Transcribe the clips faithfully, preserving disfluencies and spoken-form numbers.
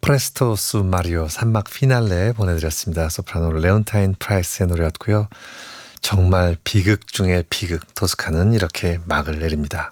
프레스토 수 마리오 산막 피날레 보내드렸습니다. 소프라노 레온타인 프라이스의 노래였고요. 정말 비극 중의 비극, 토스카는 이렇게 막을 내립니다.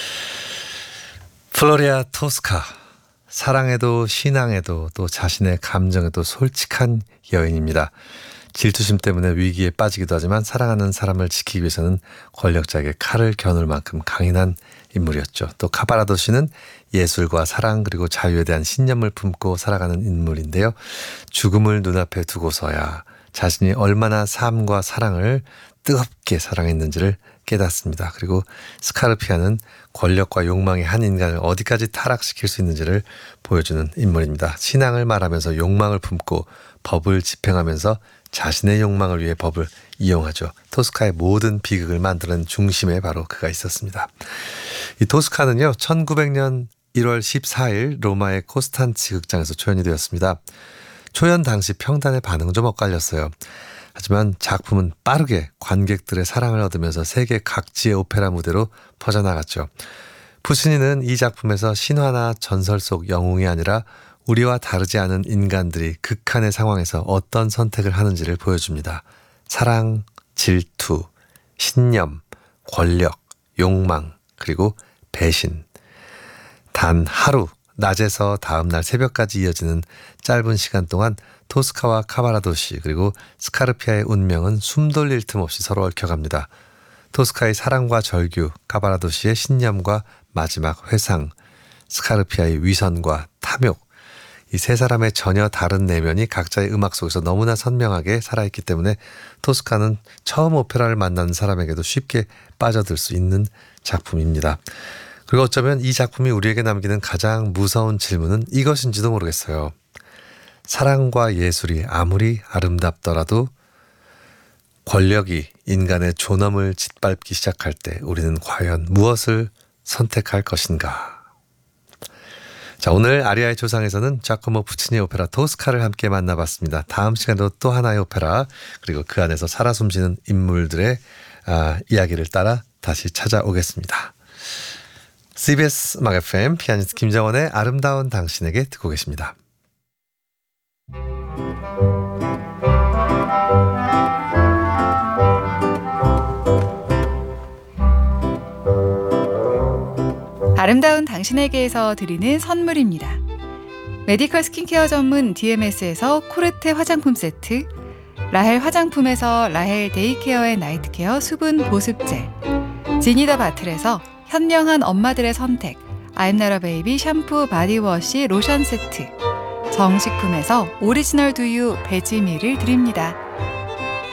플로리아 토스카, 사랑에도 신앙에도 또 자신의 감정에도 솔직한 여인입니다. 질투심 때문에 위기에 빠지기도 하지만 사랑하는 사람을 지키기 위해서는 권력자에게 칼을 겨눌 만큼 강인한 인물이었죠. 또 카바라도 씨는 예술과 사랑 그리고 자유에 대한 신념을 품고 살아가는 인물인데요. 죽음을 눈앞에 두고서야 자신이 얼마나 삶과 사랑을 뜨겁게 사랑했는지를 깨닫습니다. 그리고 스카르피아는 권력과 욕망의 한 인간을 어디까지 타락시킬 수 있는지를 보여주는 인물입니다. 신앙을 말하면서 욕망을 품고 법을 집행하면서 자신의 욕망을 위해 법을 이용하죠. 토스카의 모든 비극을 만드는 중심에 바로 그가 있었습니다. 이 토스카는요, 천구백 년 일월 십사일 로마의 코스탄치 극장에서 초연이 되었습니다. 초연 당시 평단의 반응 좀 엇갈렸어요. 하지만 작품은 빠르게 관객들의 사랑을 얻으면서 세계 각지의 오페라 무대로 퍼져나갔죠. 푸시니는 이 작품에서 신화나 전설 속 영웅이 아니라 우리와 다르지 않은 인간들이 극한의 상황에서 어떤 선택을 하는지를 보여줍니다. 사랑, 질투, 신념, 권력, 욕망, 그리고 배신. 단 하루, 낮에서 다음날 새벽까지 이어지는 짧은 시간 동안 토스카와 카바라도시 그리고 스카르피아의 운명은 숨 돌릴 틈 없이 서로 얽혀갑니다. 토스카의 사랑과 절규, 카바라도시의 신념과 마지막 회상, 스카르피아의 위선과 탐욕, 이 세 사람의 전혀 다른 내면이 각자의 음악 속에서 너무나 선명하게 살아있기 때문에 토스카는 처음 오페라를 만나는 사람에게도 쉽게 빠져들 수 있는 작품입니다. 그리고 어쩌면 이 작품이 우리에게 남기는 가장 무서운 질문은 이것인지도 모르겠어요. 사랑과 예술이 아무리 아름답더라도 권력이 인간의 존엄을 짓밟기 시작할 때 우리는 과연 무엇을 선택할 것인가? 자, 오늘 아리아의 조상에서는 자코모 푸치니 오페라 토스카를 함께 만나봤습니다. 다음 시간에도 또 하나의 오페라 그리고 그 안에서 살아 숨쉬는 인물들의 아, 이야기를 따라 다시 찾아오겠습니다. 씨비에스 음악 에프엠 피아니스트 김정원의 아름다운 당신에게 듣고 계십니다. 아름다운 당신에게에서 드리는 선물입니다. 메디컬 스킨케어 전문 디엠에스에서 코르테 화장품 세트, 라헬 화장품에서 라헬 데이케어 앤 나이트케어 수분 보습젤, 지니더 바틀에서 현명한 엄마들의 선택 아임나라 베이비 샴푸 바디워시 로션 세트, 정식품에서 오리지널 두유 베지밀을 드립니다.